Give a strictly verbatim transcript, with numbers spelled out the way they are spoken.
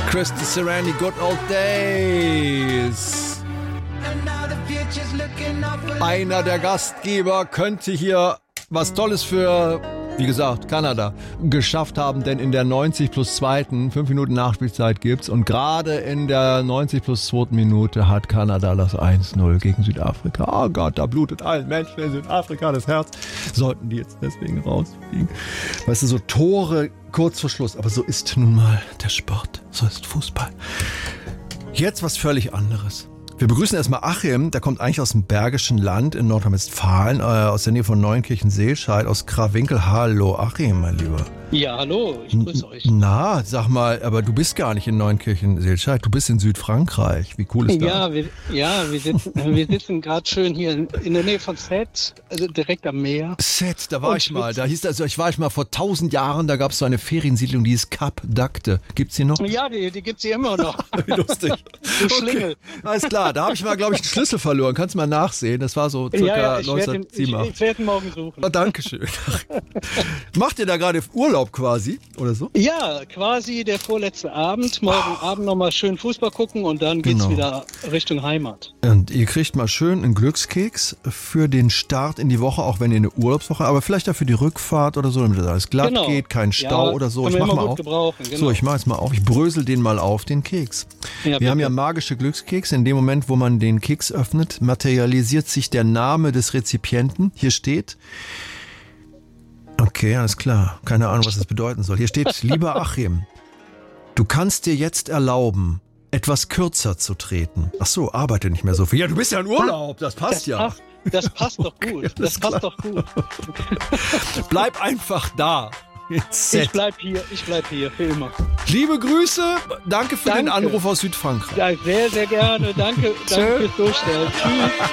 Crystal Serenity, Good Old Days. Einer der Gastgeber könnte hier was Tolles für, wie gesagt, Kanada geschafft haben, denn in der neunzig plus zweiten fünf Minuten Nachspielzeit gibt's und gerade in der neunzig plus zweiten Minute hat Kanada das eins null gegen Südafrika. Oh Gott, da blutet allen Menschen in Südafrika das Herz. Sollten die jetzt deswegen rausfliegen. Weißt du, so Tore kurz vor Schluss, aber so ist nun mal der Sport. So ist Fußball. Jetzt was völlig anderes. Wir begrüßen erstmal Achim, der kommt eigentlich aus dem Bergischen Land in Nordrhein-Westfalen, äh, aus der Nähe von Neunkirchen-Seelscheid, aus Krawinkel. Hallo Achim, mein Lieber. Ja, hallo, ich grüße euch. Na, sag mal, aber du bist gar nicht in Neunkirchen-Seelscheid, du bist in Südfrankreich. Wie cool ist das? Ja, wir, ja, wir sitzen, wir sitzen gerade schön hier in, in der Nähe von Sète, also direkt am Meer. Sète, da war Und ich mal. Da hieß also, ich war ich mal vor tausend Jahren, da gab es so eine Feriensiedlung, die hieß Cap d'Agde. Gibt's die noch? Ja, die, die gibt's hier immer noch. Wie lustig. Du Schlingel. Okay. Alles klar, da habe ich mal, glaube ich, einen Schlüssel verloren. Kannst du mal nachsehen. Das war so circa Ja, ja, ich werde ihn, ich, neunzehnhundertsiebenundachtzig. ich werd ihn morgen suchen. Oh, Dankeschön. Macht ihr da gerade Urlaub quasi oder so? Ja, quasi der vorletzte Abend. Morgen oh. Abend nochmal schön Fußball gucken und dann geht's Genau. wieder Richtung Heimat. Und ihr kriegt mal schön einen Glückskeks für den Start in die Woche, auch wenn ihr eine Urlaubswoche, aber vielleicht auch für die Rückfahrt oder so, damit das alles glatt Genau. geht, kein Stau Ja, oder so. kann Ich man mach immer mal gut auf. gebrauchen, genau. So, ich mach jetzt mal auf. Ich brösel den mal auf, den Keks. Ja, Wir bitte. haben ja magische Glückskekse. In dem Moment, wo man den Keks öffnet, materialisiert sich der Name des Rezipienten. Hier steht... Okay, alles klar. Keine Ahnung, was das bedeuten soll. Hier steht, lieber Achim, du kannst dir jetzt erlauben, etwas kürzer zu treten. Ach so, arbeite nicht mehr so viel. Ja, du bist ja in Urlaub, das passt Das ja. passt, das passt doch gut. Okay, das passt klar. doch gut. Bleib einfach da. Ich bleib hier, ich bleib hier für immer. Liebe Grüße, danke für Danke. den Anruf aus Südfrankreich. Ja, sehr, sehr gerne. Danke, danke fürs Durchstellen. Tschüss.